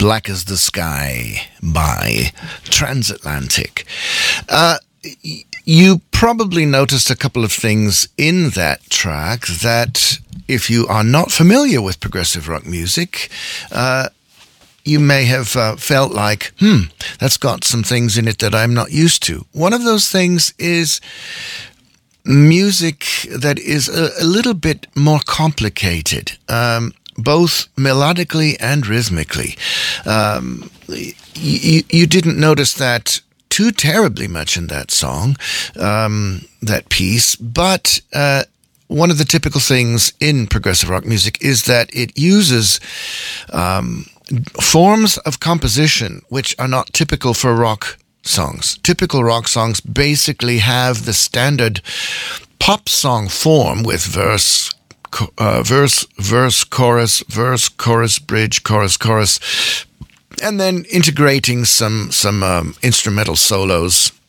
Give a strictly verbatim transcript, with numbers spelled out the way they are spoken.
Black as the Sky by Transatlantic. Uh, y- you probably noticed a couple of things in that track that, if you are not familiar with progressive rock music, uh, you may have uh, felt like, hmm, that's got some things in it that I'm not used to. One of those things is music that is a, a little bit more complicated, um, both melodically and rhythmically. Um, you, you didn't notice that too terribly much in that song, um, that piece, but uh, one of the typical things in progressive rock music is that it uses um, forms of composition which are not typical for rock songs. Typical rock songs basically have the standard pop song form with verse, uh, verse, verse, chorus, verse, chorus, bridge, chorus, chorus, and then integrating some some um, instrumental solos